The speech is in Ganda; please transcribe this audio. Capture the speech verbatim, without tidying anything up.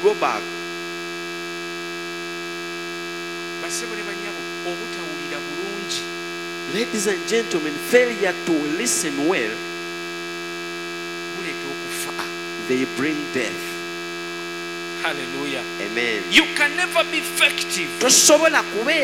go back. Ladies and gentlemen, failure to listen well, they bring death. Hallelujah. Amen. You can never be effective.